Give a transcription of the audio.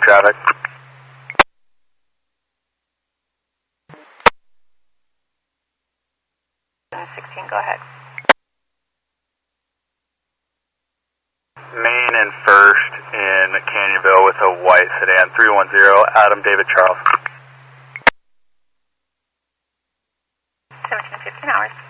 traffic. 16, go ahead. Main and First in Canyonville with a white sedan, 310, Adam David Charles. 17 to 15 hours.